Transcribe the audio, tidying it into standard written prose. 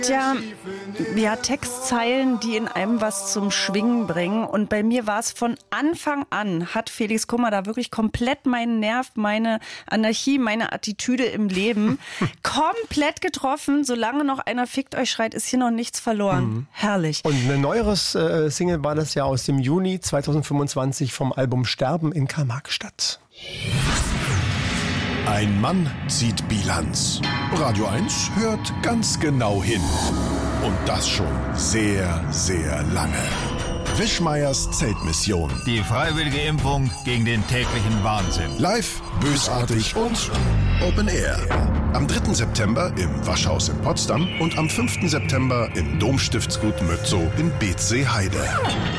Ja, Textzeilen, die in einem was zum Schwingen bringen. Und bei mir war es von Anfang an, hat Felix Kummer da wirklich komplett meinen Nerv, meine Anarchie, meine Attitüde im Leben komplett getroffen. Solange noch einer fickt euch schreit, ist hier noch nichts verloren. Herrlich. Und ein neueres Single war das ja aus dem Juni 2025 vom Album Sterben in Karl-Marx-Stadt. Ein Mann zieht Bilanz. Radio 1 hört ganz genau hin. Und das schon sehr, sehr lange. Wischmeiers Zeltmission. Die freiwillige Impfung gegen den täglichen Wahnsinn. Live, bösartig und Open Air. Am 3. September im Waschhaus in Potsdam und am 5. September im Domstiftsgut Mötzow in Beetzee-Heide.